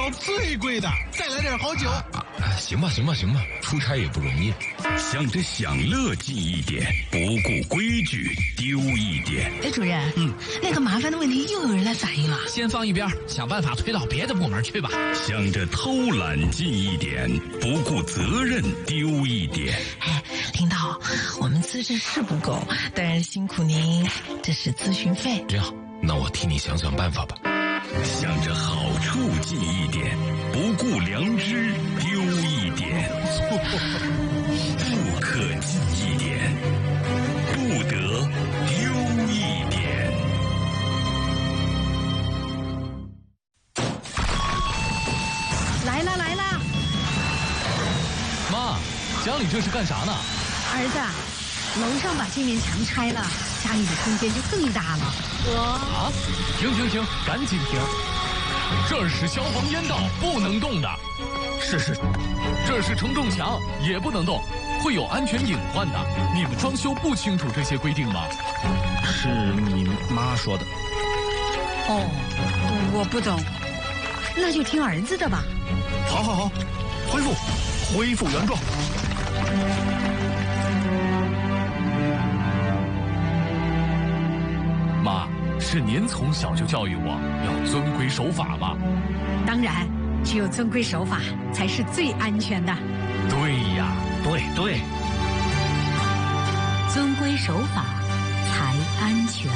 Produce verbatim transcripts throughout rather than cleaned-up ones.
要最贵的，再来点好酒。 啊，行吧行吧行吧，出差也不容易， 想着享乐近一点，不顾规矩丢一点。 哎，主任，嗯，那个麻烦的问题又有人来反映了， 先放一边，想办法推到别的部门去吧。 想着偷懒近一点，不顾责任丢一点。 哎，领导，我们资质是不够，但是辛苦您，这是咨询费。 这样，那我替你想想办法吧。 想着好处近一点，不顾良知丢一点。不可近一点，不得丢一点。 来了来了， 妈，家里这是干啥呢？ 儿子，楼上把这面墙拆了，家里的空间就更大了。我啊，停停停，赶紧停！这是消防烟道，不能动的。是是，这是承重墙，也不能动，会有安全隐患的。你们装修不清楚这些规定吗？ 是你妈说的。 哦，我不懂，那就听儿子的吧。 好好好，恢复，恢复原状。 妈，是您从小就教育我要遵规守法吗？ 当然，只有遵规守法才是最安全的。 对呀， 对对， 遵规守法才安全。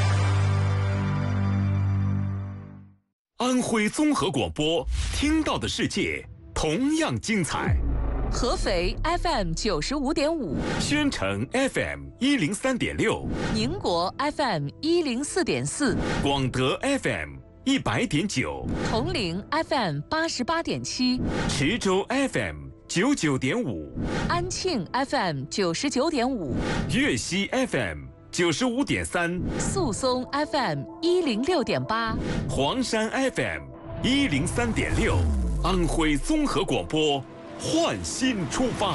安徽综合广播，听到的世界同样精彩。 合肥 F M 九十五点五， 宣城 F M 一零三点六， 宁国 F M 一零四点四， 广德 F M 一百点九， 铜陵 F M 八十八点七， 池州 F M 九九点五， 安庆 F M 九十九点五， 粤西 F M 九十五点三， 宿松 F M 一零六点八， 黄山 F M 一零三点六，安徽综合广播。焕新出发，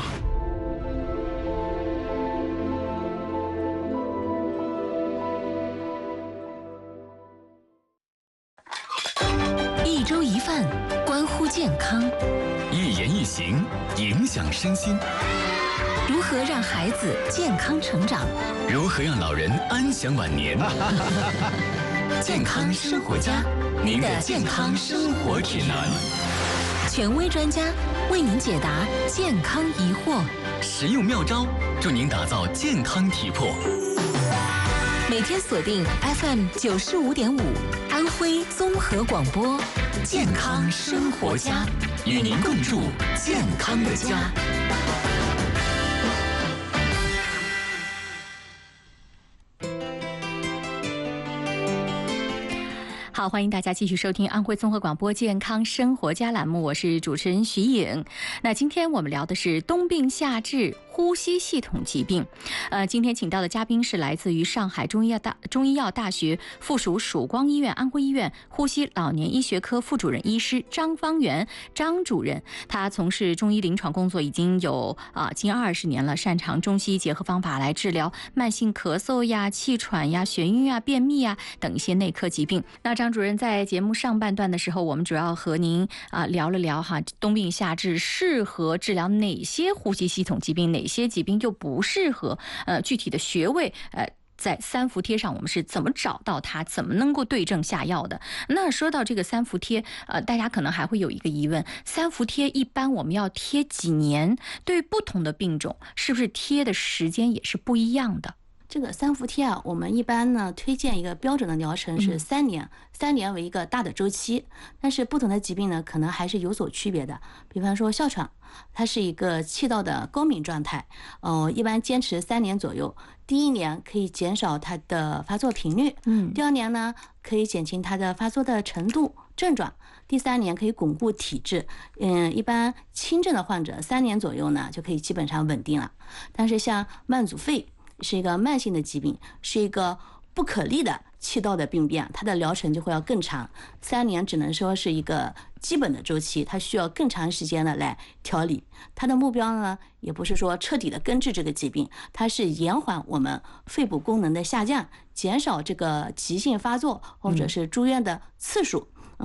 一粥一饭关乎健康， 一言一行影响身心。 如何让孩子健康成长？ 如何让老人安享晚年？健康生活家，您的健康生活指南。 权威专家为您解答健康疑惑， 实用妙招助您打造健康体魄。 每天锁定 F M 九十五点五，安徽综合广播，健康生活家， 与您共筑健康的家。 好，欢迎大家继续收听安徽综合广播健康生活家栏目，我是主持人徐颖。那今天我们聊的是冬病夏治呼吸系统疾病。呃，今天请到的嘉宾是来自于上海中医药大中医药大学附属曙光医院安徽医院呼吸老年医学科副主任医师张方元张主任。他从事中医临床工作已经有啊近二十年了，擅长中西医结合方法来治疗慢性咳嗽呀、气喘呀、眩晕啊、便秘啊等一些内科疾病。那张主任在节目上半段的时候，我们主要和您啊、呃、聊了聊哈，冬病夏治适合治疗哪些呼吸系统疾病，哪些疾病又不适合？呃，具体的穴位呃。在三伏贴上我们是怎么找到它，怎么能够对症下药的？那说到这个三伏贴，呃，大家可能还会有一个疑问，三伏贴一般我们要贴几年？对于不同的病种，是不是贴的时间也是不一样的？ 这个三伏贴啊，我们一般呢推荐一个标准的疗程是三年，嗯、三年为一个大的周期。但是不同的疾病呢，可能还是有所区别的。比方说哮喘，它是一个气道的高敏状态，呃，一般坚持三年左右。第一年可以减少它的发作频率，嗯，第二年呢可以减轻它的发作的程度、症状，第三年可以巩固体质。嗯，一般轻症的患者三年左右呢就可以基本上稳定了。但是像慢阻肺是一个慢性的疾病，是一个不可逆的气道的病变，它的疗程就会要更长，三年只能说是一个基本的周期，它需要更长时间的来调理。它的目标呢，也不是说彻底的根治这个疾病，它是延缓我们肺部功能的下降，减少这个急性发作或者是住院的次数，嗯。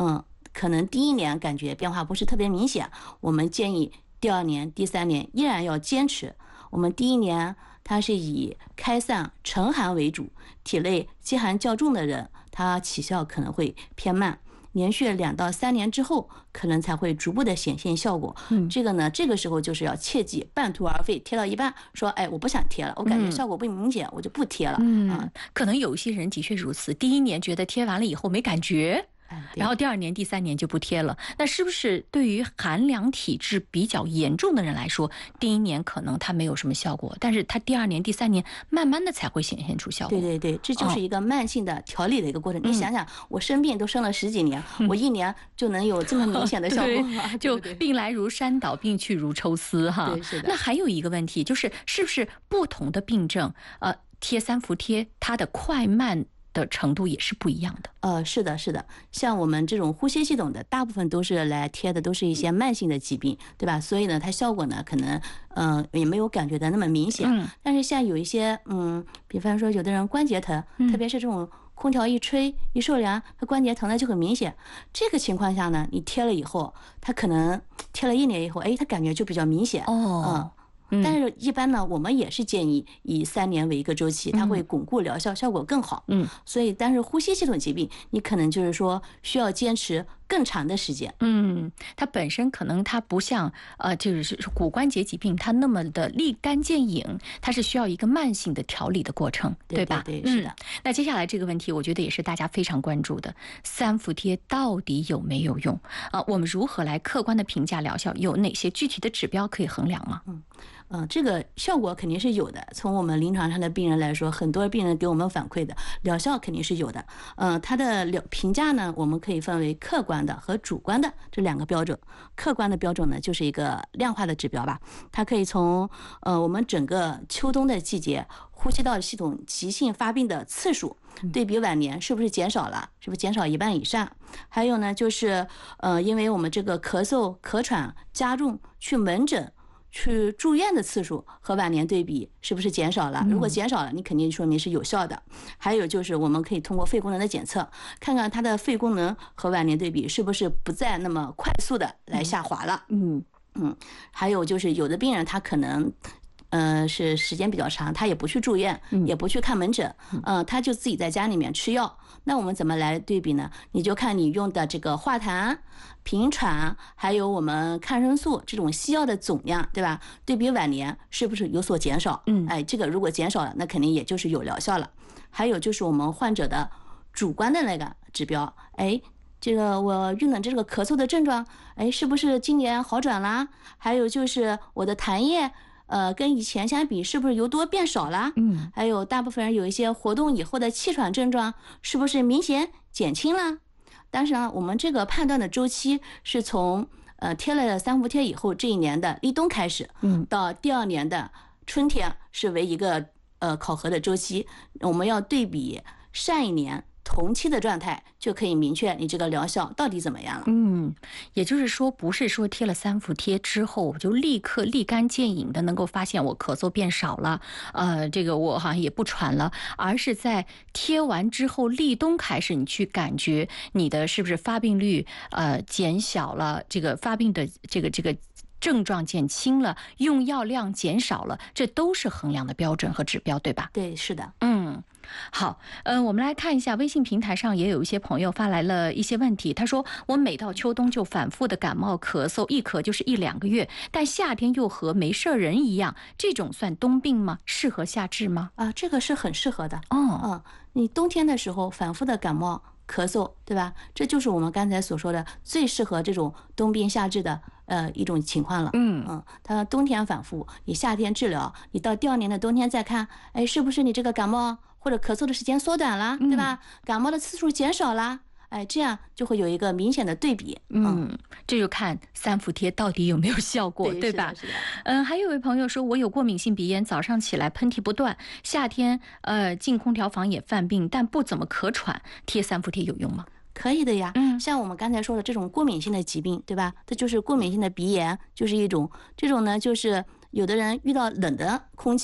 可能第一年感觉变化不是特别明显，我们建议第二年、第三年依然要坚持。我们第一年它是以开散沉寒为主，体内积寒较重的人，它起效可能会偏慢。连续两到三年之后，可能才会逐步的显现效果。嗯，这个呢，这个时候就是要切记半途而废，贴到一半说，哎，我不想贴了，我感觉效果不明显，嗯、我就不贴了。 嗯， 啊、 可能有一些人的确如此，第一年觉得贴完了以后没感觉。然后第二年、第三年就不贴了。那是不是对于寒凉体质比较严重的人来说，第一年可能他没有什么效果，但是他第二年、第三年慢慢的才会显现出效果？ 对对对，这就是一个慢性的调理的一个过程。哦、你想想，我生病都生了十几年，嗯、我一年就能有这么明显的效果吗？ 就病来如山倒，病去如抽丝哈。 对，是的。 那还有一个问题就是，是不是不同的病症，呃，贴三伏贴它的快慢的程度也是不一样的？ 呃，是的，是的，像我们这种呼吸系统的，大部分都是来贴的，都是一些慢性的疾病，对吧？所以呢，它效果呢，可能嗯、呃、也没有感觉的那么明显。嗯。但是像有一些嗯，比方说有的人关节疼，特别是这种空调一吹一受凉，它关节疼的就很明显。这个情况下呢，你贴了以后，它可能贴了一年以后，哎，它感觉就比较明显。 哦。 嗯。但是，一般呢，我们也是建议以三年为一个周期，它会巩固疗效，效果更好。嗯，所以，但是呼吸系统疾病，你可能就是说需要坚持更长的时间。 嗯，它本身可能它不像呃，就是骨关节疾病，它那么的立竿见影，它是需要一个慢性的调理的过程， 对吧？ 对，是的。 嗯，那接下来这个问题，我觉得也是大家非常关注的：三伏贴到底有没有用啊？我们如何来客观的评价疗效？有哪些具体的指标可以衡量吗？ 嗯。嗯，这个效果肯定是有的。从我们临床上的病人来说，很多病人给我们反馈的疗效肯定是有的。嗯，它的疗评价呢，我们可以分为客观的和主观的这两个标准。客观的标准呢，就是一个量化的指标吧，它可以从呃我们整个秋冬的季节呼吸道系统急性发病的次数对比晚年是不是减少了，是不是减少一半以上？还有呢，就是呃因为我们这个咳嗽咳喘加重去门诊去住院的次数和晚年对比是不是减少了？如果减少了，你肯定说明是有效的。还有就是我们可以通过肺功能的检测，看看它的肺功能和晚年对比是不是不再那么快速的来下滑了。嗯嗯，还有就是有的病人他可能呃，是时间比较长，他也不去住院，也不去看门诊，呃，他就自己在家里面吃药。那我们怎么来对比呢？你就看你用的这个化痰、平喘，还有我们抗生素这种西药的总量，对吧？对比晚年是不是有所减少？嗯，哎，这个如果减少了，那肯定也就是有疗效了。还有就是我们患者的主观的那个指标，哎。这个我遇冷这个咳嗽的症状，哎，是不是今年好转啦？还有就是我的痰液，呃，跟以前相比是不是由多变少啦？嗯，还有大部分人有一些活动以后的气喘症状，是不是明显减轻啦？但是呢，我们这个判断的周期是从呃贴了三伏贴以后这一年的立冬开始，嗯，到第二年的春天是为一个呃考核的周期，我们要对比上一年同期的状态，就可以明确你这个疗效到底怎么样了。 嗯，也就是说，不是说贴了三伏贴之后，我就立刻立竿见影的能够发现我咳嗽变少了，呃，这个我好像也不喘了，而是在贴完之后立冬开始，你去感觉你的是不是发病率呃减小了，这个发病的这个这个。症状减轻了，用药量减少了，这都是衡量的标准和指标，对吧？ 对，是的。 嗯，好，呃，我们来看一下微信平台上也有一些朋友发来了一些问题。他说，我每到秋冬就反复的感冒咳嗽，一咳就是一两个月，但夏天又和没事人一样，这种算冬病吗？适合夏治吗？ 啊，这个是很适合的。 哦， 嗯，你冬天的时候反复的感冒咳嗽，对吧？这就是我们刚才所说的最适合这种冬病夏治的呃一种情况了。嗯嗯，它冬天反复，你夏天治疗，你到第二年的冬天再看，哎，是不是你这个感冒或者咳嗽的时间缩短了，对吧？感冒的次数减少了。哎，这样就会有一个明显的对比。 嗯，嗯这就看三伏贴到底有没有效果， 对, 对吧？ 是的。 嗯，还有一位朋友说，我有过敏性鼻炎，早上起来喷嚏不断，夏天呃进空调房也犯病，但不怎么咳喘，贴三伏贴有用吗？ 可以的呀。嗯，像我们刚才说的这种过敏性的疾病，对吧？这就是过敏性的鼻炎，就是一种这种呢，就是有的人遇到冷的空气。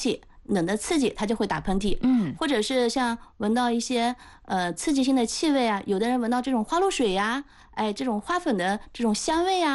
冷的刺激，他就会打喷嚏。 嗯， 或者是像闻到一些呃刺激性的气味啊，有的人闻到这种花露水呀、啊，哎，这种花粉的这种香味啊。